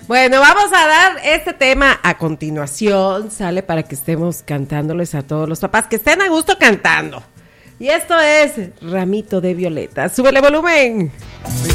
Bueno, vamos a dar este tema a continuación, sale, para que estemos cantándoles a todos los papás, que estén a gusto cantando. Y esto es Ramito de Violeta. ¡Súbele volumen!